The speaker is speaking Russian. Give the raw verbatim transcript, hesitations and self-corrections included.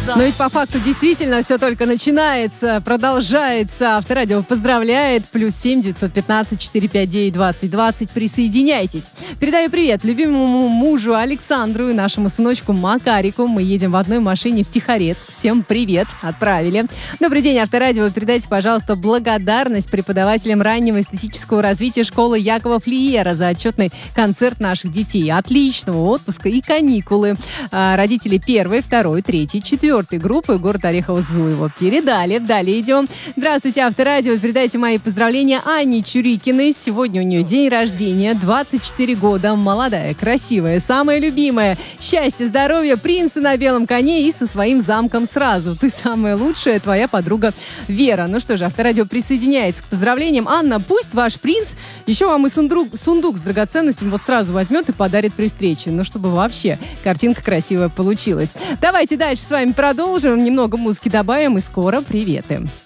Но ведь по факту действительно все только начинается, продолжается. Авторадио поздравляет. Плюс семь девятьсот пятнадцать четыреста пятьдесят девять двадцать двадцать. Присоединяйтесь. Передаю привет любимому мужу Александру и нашему сыночку Макарику. Мы едем в одной машине в Тихорецк. Всем привет. Отправили. Добрый день, Авторадио. Передайте, пожалуйста, благодарность преподавателям раннего эстетического развития школы Якова Флиера за отчетный концерт наших детей. Отличного отпуска и каникулы. А, родители первой, второй, третьей, четвертой группы, город Орехово-Зуево. Передали. Далее идем. Здравствуйте, Авторадио. Передайте мои поздравления Анне Чурикиной. Сегодня у нее день рождения. двадцать четыре года. Молодая, красивая, самая любимая. Счастья, здоровья, принца на белом коне и со своим замком сразу. Ты самая лучшая, твоя подруга Вера. Ну что же, Авторадио присоединяется к поздравлениям. Анна, пусть ваш принц еще вам и сундук, сундук с драгоценностями вот сразу возьмет и подарит при встрече. Ну, чтобы вообще картинка красивая получилась. Давайте дальше с вами продолжим. Немного музыки добавим и скоро приветы.